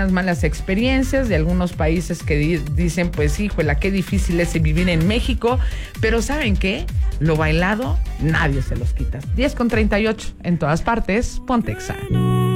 algunas malas experiencias de algunos países que dicen, pues, híjole, qué difícil es vivir en México, pero ¿saben qué? Lo bailado, nadie se los quita. 10:38, en todas partes, Pontexa.